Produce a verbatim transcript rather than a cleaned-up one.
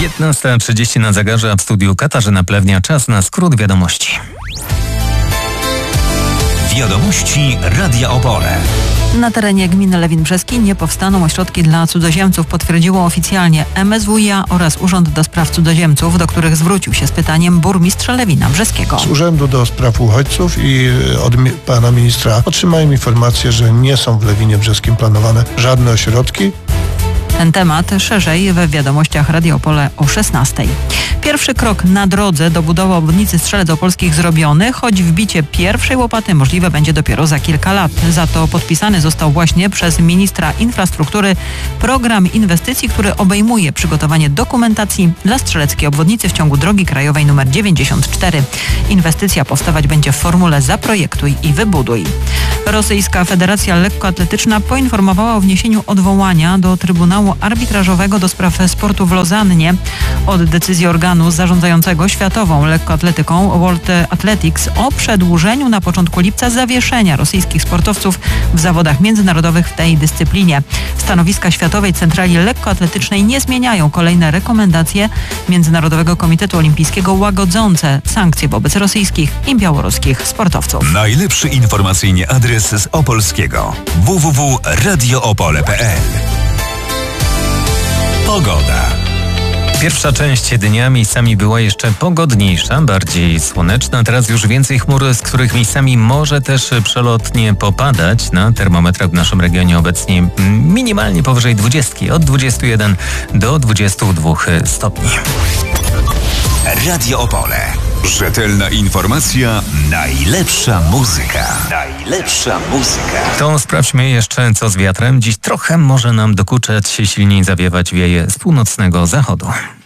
piętnasta trzydzieści na zegarze, a w studiu Katarzyna Plewnia. Czas na skrót wiadomości. Wiadomości Radia Opole. Na terenie gminy Lewin Brzeski nie powstaną ośrodki dla cudzoziemców, potwierdziło oficjalnie M S W iA oraz Urząd do Spraw Cudzoziemców, do których zwrócił się z pytaniem burmistrz Lewina Brzeskiego. Z Urzędu do Spraw Uchodźców i od mi- pana ministra otrzymałem informację, że nie są w Lewinie Brzeskim planowane żadne ośrodki. Ten temat szerzej we wiadomościach Radio Opole o szesnastej. Pierwszy krok na drodze do budowy obwodnicy Strzelec Opolskich zrobiony, choć wbicie pierwszej łopaty możliwe będzie dopiero za kilka lat. Za to podpisany został właśnie przez ministra infrastruktury program inwestycji, który obejmuje przygotowanie dokumentacji dla strzeleckiej obwodnicy w ciągu drogi krajowej nr dziewięćdziesiąt cztery. Inwestycja powstawać będzie w formule zaprojektuj i wybuduj. Rosyjska Federacja Lekkoatletyczna poinformowała o wniesieniu odwołania do Trybunału Arbitrażowego do spraw sportu w Lozannie od decyzji organu zarządzającego światową lekkoatletyką World Athletics o przedłużeniu na początku lipca zawieszenia rosyjskich sportowców w zawodach międzynarodowych w tej dyscyplinie. Stanowiska Światowej Centrali Lekkoatletycznej nie zmieniają kolejne rekomendacje Międzynarodowego Komitetu Olimpijskiego łagodzące sankcje wobec rosyjskich i białoruskich sportowców. Najlepszy informacyjnie adres z Opolskiego. w w w kropka radio opole kropka p l. Pogoda. Pierwsza część dnia miejscami była jeszcze pogodniejsza, bardziej słoneczna. Teraz już więcej chmur, z których miejscami może też przelotnie popadać. Na termometrach w naszym regionie obecnie minimalnie powyżej dwudziestki, od dwudziestu jeden do dwudziestu dwóch stopni. Radio Opole. Rzetelna informacja, najlepsza muzyka. Najlepsza muzyka. To sprawdźmy jeszcze, co z wiatrem. Dziś trochę może nam dokuczać, silniej zawiewać wieje z północnego zachodu.